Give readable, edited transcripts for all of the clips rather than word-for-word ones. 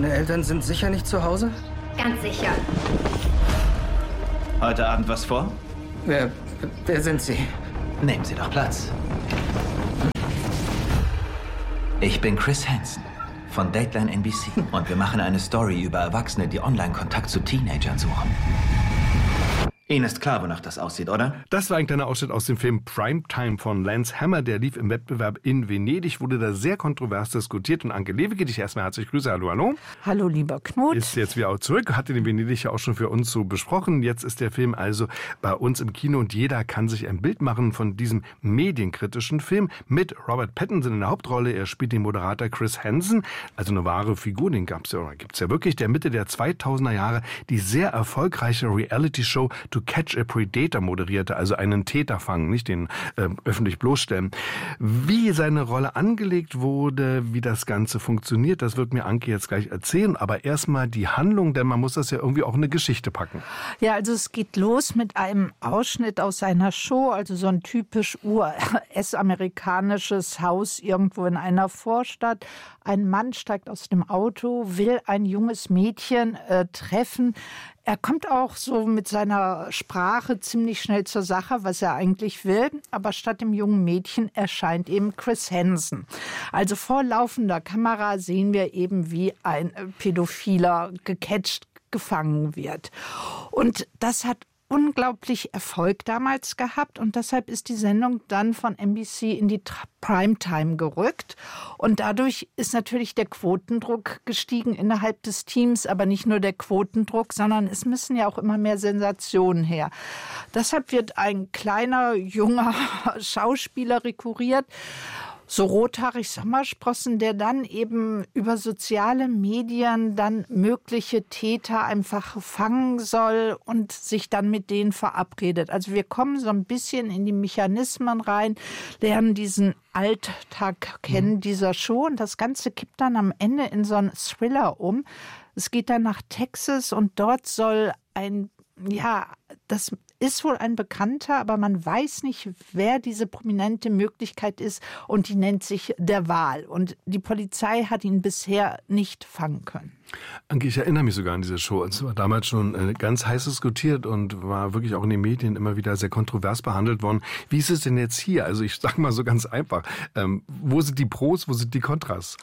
Deine Eltern sind sicher nicht zu Hause? Ganz sicher. Heute Abend was vor? Wer sind Sie? Nehmen Sie doch Platz. Ich bin Chris Hansen von Dateline NBC und wir machen eine Story über Erwachsene, die Online-Kontakt zu Teenagern suchen. Ihnen ist klar, wonach das aussieht, oder? Das war ein kleiner Ausschnitt aus dem Film Primetime von Lance Hammer. Der lief im Wettbewerb in Venedig, wurde da sehr kontrovers diskutiert. Und Anke Lewicke, dich erstmal herzlich grüße. Hallo, hallo. Hallo, lieber Knut. Ist jetzt wieder auch zurück, hatte den Venedig ja auch schon für uns so besprochen. Jetzt ist der Film also bei uns im Kino und jeder kann sich ein Bild machen von diesem medienkritischen Film mit Robert Pattinson in der Hauptrolle. Er spielt den Moderator Chris Hansen, also eine wahre Figur, den gibt's ja wirklich, der Mitte der 2000er Jahre die sehr erfolgreiche Reality-Show To Catch a Predator moderierte, also einen Täter fangen, nicht den öffentlich bloßstellen. Wie seine Rolle angelegt wurde, wie das Ganze funktioniert, das wird mir Anke jetzt gleich erzählen, aber erstmal die Handlung, denn man muss das ja irgendwie auch in eine Geschichte packen. Ja, also es geht los mit einem Ausschnitt aus seiner Show, also so ein typisch US-amerikanisches Haus irgendwo in einer Vorstadt. Ein Mann steigt aus dem Auto, will ein junges Mädchen treffen. Er kommt auch so mit seiner Sprache ziemlich schnell zur Sache, was er eigentlich will. Aber statt dem jungen Mädchen erscheint eben Chris Hansen. Also vor laufender Kamera sehen wir eben, wie ein Pädophiler gecatcht gefangen wird. Und das hat unglaublich Erfolg damals gehabt und deshalb ist die Sendung dann von NBC in die Primetime gerückt und dadurch ist natürlich der Quotendruck gestiegen innerhalb des Teams, aber nicht nur der Quotendruck, sondern es müssen ja auch immer mehr Sensationen her. Deshalb wird ein kleiner, junger Schauspieler rekurriert, so rothaarig Sommersprossen, der dann eben über soziale Medien dann mögliche Täter einfach fangen soll und sich dann mit denen verabredet. Also wir kommen so ein bisschen in die Mechanismen rein, lernen diesen Alltag kennen dieser Show und das Ganze kippt dann am Ende in so einen Thriller um. Es geht dann nach Texas und dort soll das ist wohl ein Bekannter, aber man weiß nicht, wer diese prominente Möglichkeit ist und die nennt sich der Wal. Und die Polizei hat ihn bisher nicht fangen können. Anke, ich erinnere mich sogar an diese Show. Es war damals schon ganz heiß diskutiert und war wirklich auch in den Medien immer wieder sehr kontrovers behandelt worden. Wie ist es denn jetzt hier? Also ich sage mal so ganz einfach. Wo sind die Pros, wo sind die Kontras?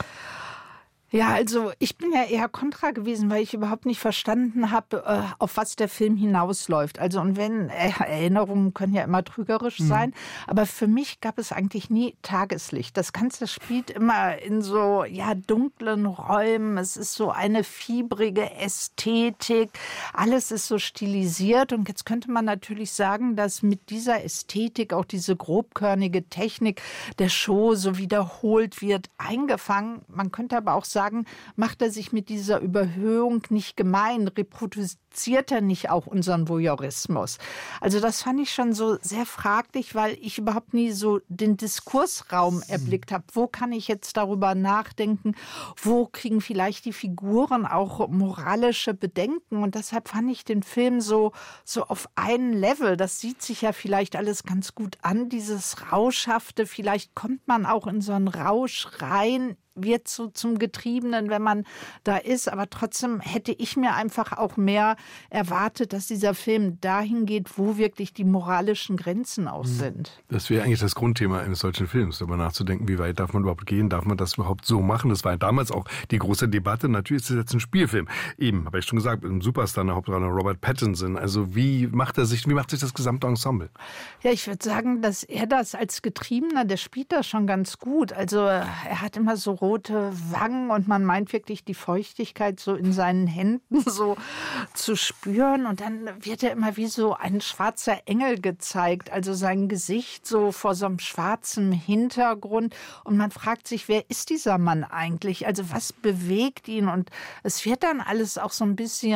Ja, also ich bin ja eher kontra gewesen, weil ich überhaupt nicht verstanden habe, auf was der Film hinausläuft. Also und wenn Erinnerungen können ja immer trügerisch sein, aber für mich gab es eigentlich nie Tageslicht. Das Ganze spielt immer in so dunklen Räumen. Es ist so eine fiebrige Ästhetik. Alles ist so stilisiert und jetzt könnte man natürlich sagen, dass mit dieser Ästhetik auch diese grobkörnige Technik der Show so wiederholt wird, eingefangen. Man könnte aber auch sagen, macht er sich mit dieser Überhöhung nicht gemein, reproduziert er nicht auch unseren Voyeurismus? Also das fand ich schon so sehr fraglich, weil ich überhaupt nie so den Diskursraum erblickt habe. Wo kann ich jetzt darüber nachdenken? Wo kriegen vielleicht die Figuren auch moralische Bedenken? Und deshalb fand ich den Film so auf einen Level. Das sieht sich ja vielleicht alles ganz gut an, dieses Rauschhafte. Vielleicht kommt man auch in so einen Rausch rein, wird so zum Getriebenen, wenn man da ist. Aber trotzdem hätte ich mir einfach auch mehr erwartet, dass dieser Film dahin geht, wo wirklich die moralischen Grenzen auch sind. Das wäre eigentlich das Grundthema eines solchen Films, darüber nachzudenken, wie weit darf man überhaupt gehen, darf man das überhaupt so machen. Das war damals auch die große Debatte. Natürlich ist das jetzt ein Spielfilm. Eben, habe ich schon gesagt, ein Superstar in der Hauptrolle, Robert Pattinson. Also wie macht sich das gesamte Ensemble? Ja, ich würde sagen, dass er das als Getriebener, der spielt das schon ganz gut. Also er hat immer so rote Wangen und man meint wirklich die Feuchtigkeit so in seinen Händen so zu spüren und dann wird er immer wie so ein schwarzer Engel gezeigt, also sein Gesicht so vor so einem schwarzen Hintergrund und man fragt sich, wer ist dieser Mann eigentlich? Also was bewegt ihn? Und es wird dann alles auch so ein bisschen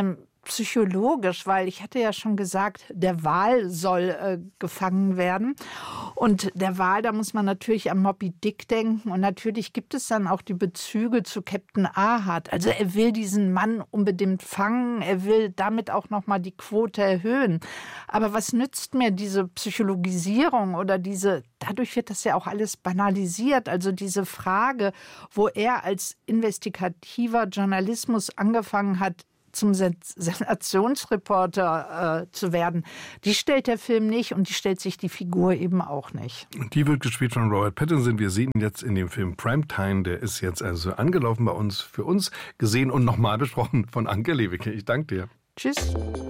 psychologisch, weil ich hatte ja schon gesagt, der Wal soll gefangen werden. Und der Wal, da muss man natürlich an Moby Dick denken. Und natürlich gibt es dann auch die Bezüge zu Captain Ahab. Also er will diesen Mann unbedingt fangen. Er will damit auch nochmal die Quote erhöhen. Aber was nützt mir diese Psychologisierung oder dadurch wird das ja auch alles banalisiert. Also diese Frage, wo er als investigativer Journalismus angefangen hat, zum Sensationsreporter zu werden, die stellt der Film nicht und die stellt sich die Figur eben auch nicht. Und die wird gespielt von Robert Pattinson. Wir sehen ihn jetzt in dem Film Primetime. Der ist jetzt also angelaufen bei uns, für uns gesehen und nochmal besprochen von Anke Lewicke. Ich danke dir. Tschüss.